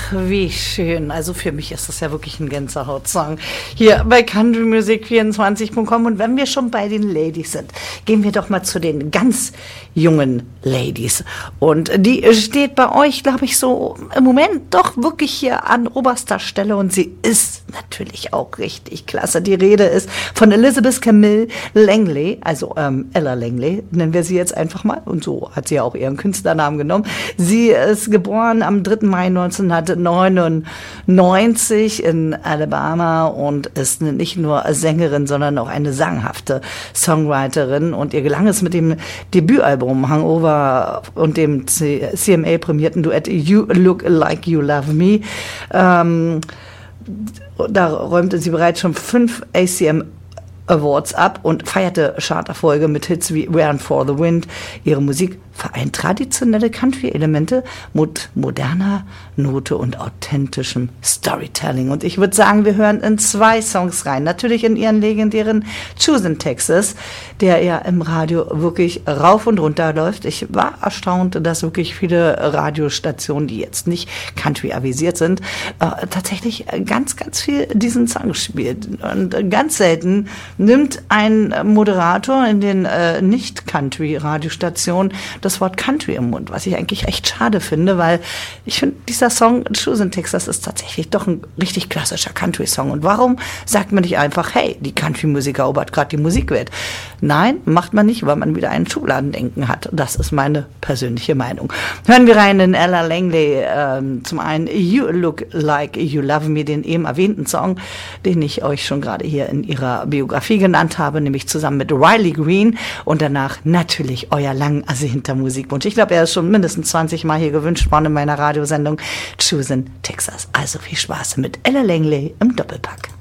wie schön. Also für mich ist das ja wirklich ein Gänsehaut-Song hier bei countrymusic24.com. Und wenn wir schon bei den Ladies sind, gehen wir doch mal zu den ganz jungen Ladies. Und die steht bei euch, glaube ich, so im Moment doch wirklich hier an oberster Stelle. Und sie ist natürlich auch richtig klasse. Die Rede ist von Elizabeth Camille Langley, also Ella Langley, nennen wir sie jetzt einfach mal. Und so hat sie ja auch ihren Künstlernamen genommen. Sie ist geboren am 3. Mai 1999 in Alabama und ist nicht nur Sängerin, sondern auch eine sagenhafte Songwriterin. Und ihr gelang es mit dem Debütalbum Hangover und dem CMA-prämierten Duett You Look Like You Love Me. Da räumte sie bereits schon 5 ACM Awards ab und feierte Charterfolge mit Hits wie Run for the Wind. Ihre Musik vereint traditionelle Country-Elemente mit moderner Note und authentischem Storytelling. Und ich würde sagen, wir hören in 2 Songs rein. Natürlich in ihren legendären Choosing Texas, der ja im Radio wirklich rauf und runter läuft. Ich war erstaunt, dass wirklich viele Radiostationen, die jetzt nicht Country-avisiert sind, tatsächlich ganz, ganz viel diesen Song spielt. Und ganz selten nimmt ein Moderator in den Nicht-Country-Radiostationen das Wort Country im Mund, was ich eigentlich echt schade finde, weil ich finde, dieser Song Choosing Texas ist tatsächlich doch ein richtig klassischer Country-Song. Und warum sagt man nicht einfach, hey, die Country-Musik erobert gerade die Musikwelt? Nein, macht man nicht, weil man wieder ein Schubladendenken hat. Das ist meine persönliche Meinung. Hören wir rein in Ella Langley, zum einen You Look Like You Love Me, den eben erwähnten Song, den ich euch schon gerade hier in ihrer Biografie genannt habe, nämlich zusammen mit Riley Green, und danach natürlich euer lang ersehnter Musikwunsch. Ich glaube, er ist schon mindestens 20 Mal hier gewünscht worden in meiner Radiosendung Choosing Texas. Also viel Spaß mit Ella Langley im Doppelpack.